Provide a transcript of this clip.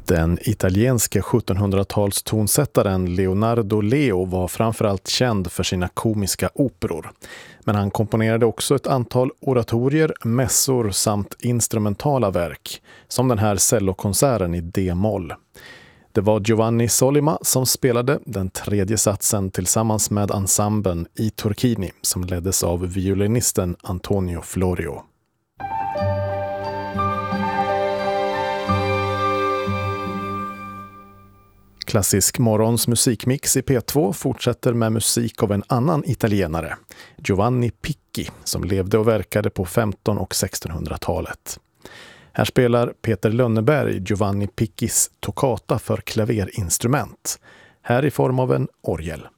Den italienske 1700-tals tonsättaren Leonardo Leo var framförallt känd för sina komiska operor. Men han komponerade också ett antal oratorier, mässor samt instrumentala verk, som den här cellokonserten i D-moll. Det var Giovanni Sollima som spelade den tredje satsen tillsammans med ensemblen i Turchini som leddes av violinisten Antonio Florio. Klassisk morgons musikmix i P2 fortsätter med musik av en annan italienare, Giovanni Picchi, som levde och verkade på 1500- och 1600-talet. Här spelar Peter Lönneberg Giovanni Picchis toccata för klaverinstrument, här i form av en orgel.